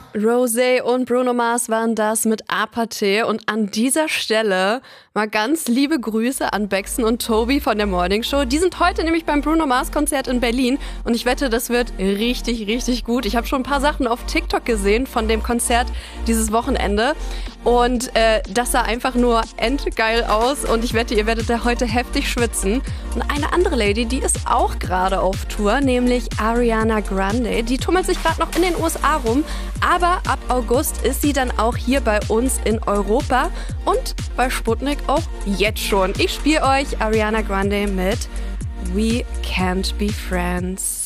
Rosé und Bruno Mars waren das mit Apathy und an dieser Stelle mal ganz liebe Grüße an Bexen und Tobi von der Morning Show. Die sind heute nämlich beim Bruno Mars Konzert in Berlin und ich wette, das wird richtig, richtig gut. Ich habe schon ein paar Sachen auf TikTok gesehen von dem Konzert dieses Wochenende und das sah einfach nur endgeil aus und ich wette, ihr werdet da heute heftig schwitzen. Und eine andere Lady, die ist auch gerade auf Tour, nämlich Ariana Grande. Die tummelt sich gerade noch in den USA rum, aber ab August ist sie dann auch hier bei uns in Europa und bei Sputnik auch jetzt schon. Ich spiele euch Ariana Grande mit We Can't Be Friends.